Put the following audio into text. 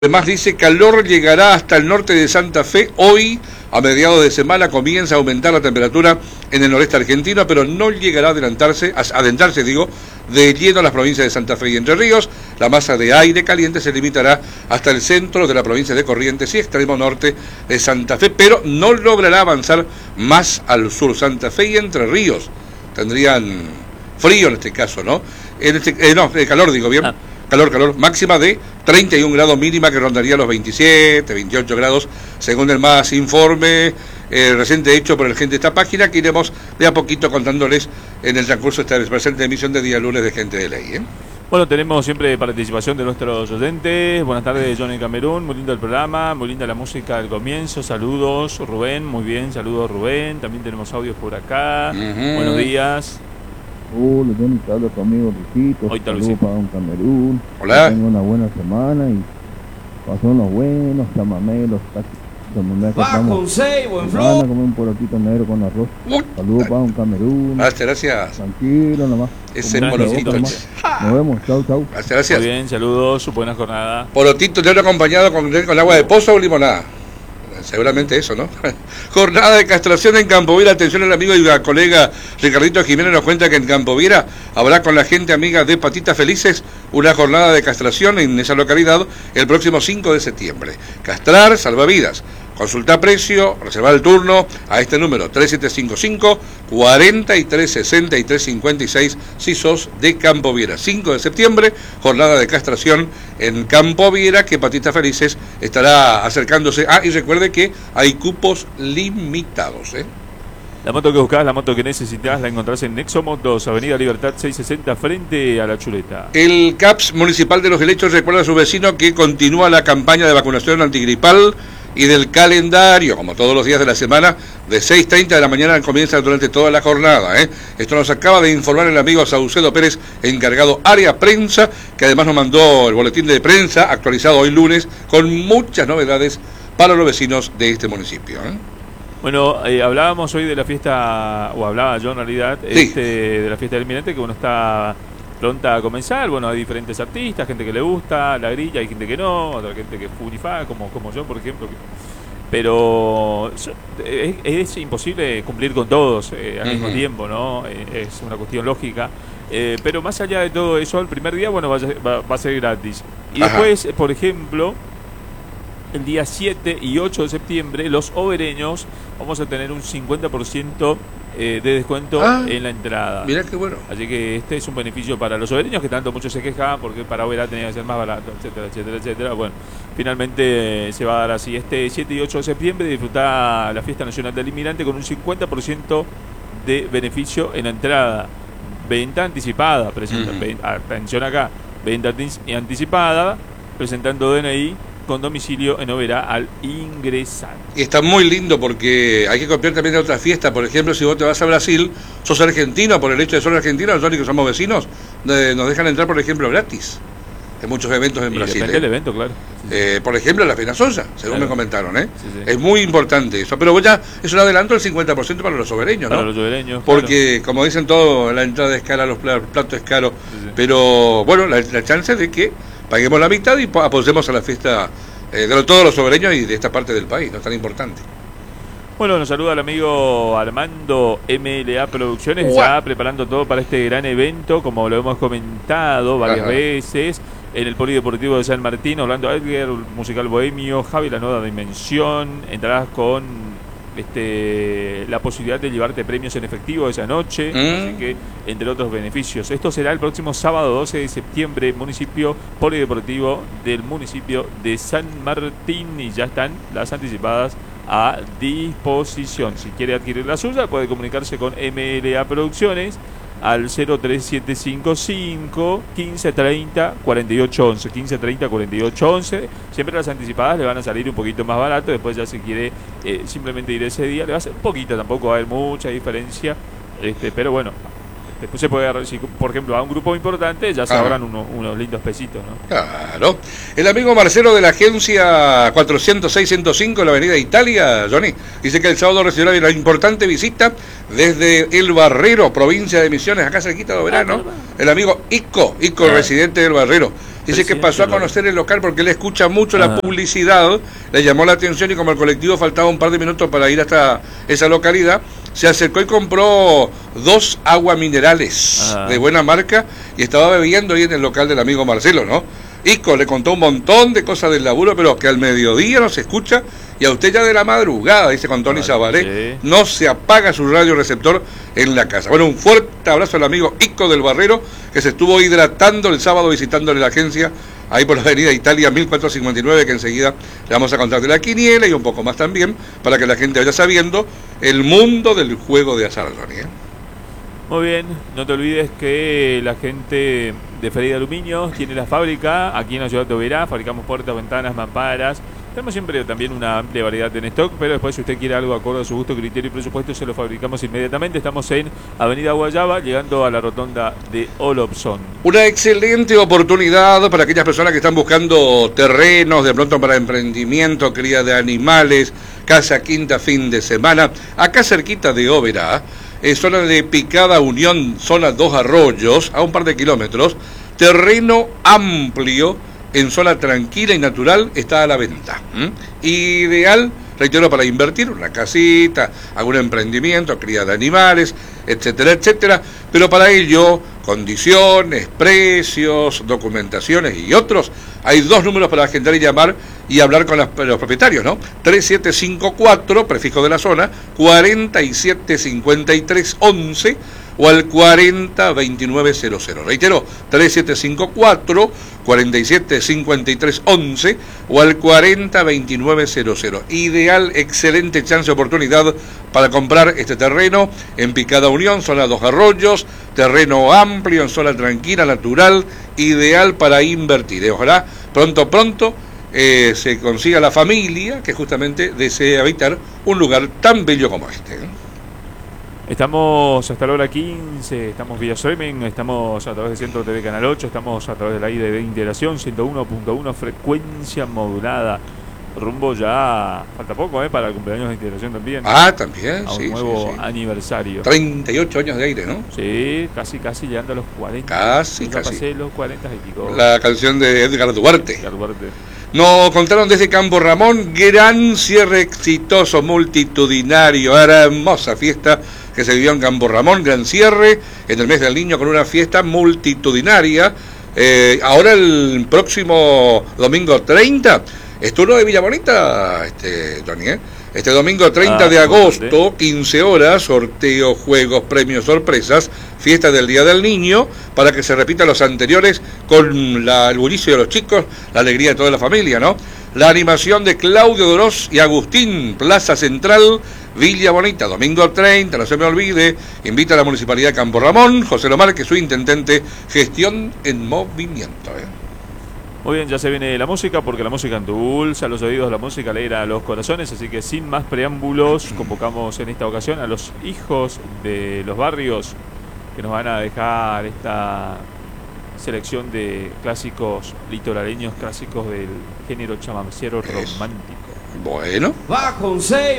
Además dice, calor llegará hasta el norte de Santa Fe. Hoy, a mediados de semana, comienza a aumentar la temperatura en el noreste argentino, pero no llegará a adentrarse de lleno a las provincias de Santa Fe y Entre Ríos. La masa de aire caliente se limitará hasta el centro de la provincia de Corrientes y extremo norte de Santa Fe, pero no logrará avanzar más al sur. Santa Fe y Entre Ríos tendrían frío en este caso, ¿no? Calor, digo bien. Calor, máxima de 31 grados, mínima que rondaría los 27, 28 grados, según el más informe reciente hecho por el gente de esta página, que iremos de a poquito contándoles en el transcurso de esta presente emisión de día lunes de Gente de Ley. Bueno, tenemos siempre participación de nuestros oyentes. Buenas tardes, Johnny Camerún, muy lindo el programa, muy linda la música al comienzo. Saludos, Rubén, muy bien, saludos Rubén. También tenemos audios por acá. Buenos días. Hola, Johnny, te hablo tu amigo Luisito. Hoy está Saludos para un Camerún. Hola. Que tenga una buena semana y pasó unos buenos chamamelos. Va con 6, buen flow. Van a comer un porotito negro con arroz. Saludos para un Camerún. Gracias. Tranquilo nomás. Ese porotito. Nos vemos, chau. Gracias. Muy bien, saludos, buena jornada. Porotito, ¿te lo he acompañado con agua de pozo o limonada? Seguramente eso, ¿no? Jornada de castración en Campoviera. Atención, al amigo y al colega Ricardito Jiménez nos cuenta que en Campoviera habrá con la gente amiga de Patitas Felices una jornada de castración en esa localidad el próximo 5 de septiembre. Castrar, salva vidas. Consulta precio, reservar el turno a este número 3755-436356 si sos de Campoviera. 5 de septiembre, jornada de castración en Campoviera, que Patitas Felices estará acercándose. Y recuerde que hay cupos limitados. La moto que buscás, la moto que necesitas, la encontrás en Nexomotos, Avenida Libertad 660, frente a la Chuleta. El CAPS Municipal de Los Helechos recuerda a su vecino que continúa la campaña de vacunación antigripal y del calendario, como todos los días de la semana, de 6:30 de la mañana comienza durante toda la jornada. Esto nos acaba de informar el amigo Saucedo Pérez, encargado área prensa, que además nos mandó el boletín de prensa actualizado hoy lunes, con muchas novedades para los vecinos de este municipio. Bueno, hablábamos hoy de la fiesta, o hablaba yo en realidad, sí, de la fiesta del Almirante, que uno está pronta a comenzar. Bueno, hay diferentes artistas, gente que le gusta la grilla, hay gente que no, otra gente que furifa, como yo, por ejemplo. Pero es imposible cumplir con todos al mismo tiempo, ¿no? Es una cuestión lógica. Pero más allá de todo eso, el primer día, bueno, va a ser gratis. Y después, por ejemplo, el día 7 y 8 de septiembre, los overeños vamos a tener un 50% de descuento en la entrada. Mirá qué bueno. Así que este es un beneficio para los overeños, que tanto muchos se quejaban porque para Oberá tenía que ser más barato, etcétera. Bueno, finalmente se va a dar así. Este 7 y 8 de septiembre disfrutar la Fiesta Nacional del Inmigrante con un 50% de beneficio en la entrada. Venta anticipada, atención acá, venta anticipada, presentando DNI con domicilio en Oberá al ingresar. Y está muy lindo porque hay que copiar también de otras fiestas. Por ejemplo, si vos te vas a Brasil, sos argentino, por el hecho de ser argentino, nosotros que somos vecinos, nos dejan entrar, por ejemplo, gratis en muchos eventos en Brasil. Depende del evento, claro. Por ejemplo, la Feria Sosa, según me comentaron. Sí. Es muy importante eso. Pero vos ya es un adelanto del 50% para los sobereños, ¿no? Para los sobereños, porque, como dicen todos, la entrada es cara, los platos es caro. Sí. Pero, bueno, la chance de que paguemos la mitad y apoyemos a la fiesta de todos los sobereños y de esta parte del país, no es tan importante. Bueno, nos saluda el amigo Armando MLA Producciones, ya preparando todo para este gran evento, como lo hemos comentado varias veces, en el Polideportivo de San Martín. Orlando Edgar, musical bohemio, Javi La Nueva Dimensión, entrarás con la posibilidad de llevarte premios en efectivo esa noche, así que entre otros beneficios. Esto será el próximo sábado 12 de septiembre, municipio Polideportivo del municipio de San Martín, y ya están las anticipadas a disposición. Si quiere adquirir la suya, puede comunicarse con MLA Producciones al 03755 1530 4811 1530 4811. Siempre las anticipadas le van a salir un poquito más barato. Después, ya si quiere simplemente ir ese día, le va a ser un poquito, tampoco va a haber mucha diferencia, pero bueno, Después se puede agarrar, si por ejemplo a un grupo importante ya se ahorran unos lindos pesitos, ¿no? Claro. El amigo Marcelo de la agencia 406-105 en la avenida Italia, Johnny, dice que el sábado recibirá una importante visita desde El Barrero, provincia de Misiones, acá cerquita de Verano. El amigo Ico, residente del Barrero. Dice que pasó a conocer el local porque él escucha mucho la publicidad, le llamó la atención y como el colectivo faltaba un par de minutos para ir hasta esa localidad, se acercó y compró 2 aguas minerales de buena marca y estaba bebiendo ahí en el local del amigo Marcelo, ¿no? Ico le contó un montón de cosas del laburo, pero que al mediodía no se escucha y a usted ya de la madrugada, dice con Tony Sabaré, no se apaga su radio receptor en la casa. Bueno, un fuerte abrazo al amigo Ico del Barrero, que se estuvo hidratando el sábado visitándole la agencia ahí por la avenida Italia 1459, que enseguida le vamos a contar de la quiniela y un poco más también, para que la gente vaya sabiendo el mundo del juego de azar, Tony, ¿eh? Muy bien, no te olvides que la gente de Feria de Aluminio tiene la fábrica aquí en la ciudad de Oberá, fabricamos puertas, ventanas, mamparas. Tenemos siempre también una amplia variedad en stock, pero después si usted quiere algo acorde a su gusto, criterio y presupuesto, se lo fabricamos inmediatamente. Estamos en Avenida Guayaba, llegando a la rotonda de Olopson. Una excelente oportunidad para aquellas personas que están buscando terrenos, de pronto para emprendimiento, cría de animales, casa quinta, fin de semana, acá cerquita de Oberá. Zona de Picada Unión, zona 2 Arroyos, a un par de kilómetros, terreno amplio, en zona tranquila y natural, está a la venta. Ideal, reitero, para invertir, una casita, algún emprendimiento, cría de animales, etcétera, etcétera, pero para ello, condiciones, precios, documentaciones y otros, hay 2 números para agendar y llamar y hablar con los propietarios, ¿no? 3754, prefijo de la zona, 475311 o al 402900. Reitero, 3754 475311 o al 402900. Ideal, excelente chance, oportunidad para comprar este terreno en Picada Unión, zona 2 Arroyos, terreno amplio, en zona tranquila, natural, ideal para invertir. Ojalá pronto se consiga la familia que justamente desea habitar un lugar tan bello como este. Estamos hasta la hora 15, estamos vía streaming, estamos a través de Centro TV Canal 8, estamos a través de la ida de Integración 101.1, frecuencia modulada. Rumbo ya, falta poco, para el cumpleaños de Integración también. También, a un nuevo aniversario. 38 años de aire, ¿no? Sí, casi llegando a los 40. Casi. Pasé los 40 y pico. La canción de Edgar Duarte. Duarte. Nos contaron desde Campo Ramón, gran cierre exitoso, multitudinario, hermosa fiesta que se vivió en Campo Ramón, gran cierre en el mes del niño con una fiesta multitudinaria. Ahora el próximo domingo 30, es turno de Villa Bonita, Tony, Este domingo 30 de agosto, 15 horas, sorteo, juegos, premios, sorpresas, fiesta del Día del Niño, para que se repitan los anteriores con el bullicio de los chicos, la alegría de toda la familia, ¿no? La animación de Claudio Dorós y Agustín, Plaza Central, Villa Bonita, domingo 30, no se me olvide, invita a la Municipalidad de Campo Ramón, José Lomar, que es su intendente, gestión en movimiento, Muy bien, ya se viene la música, porque la música endulza los oídos, la música alegra los corazones, así que sin más preámbulos, convocamos en esta ocasión a los hijos de los barrios que nos van a dejar esta selección de clásicos litoraleños, clásicos del género chamancero romántico. Bueno. Va con 6.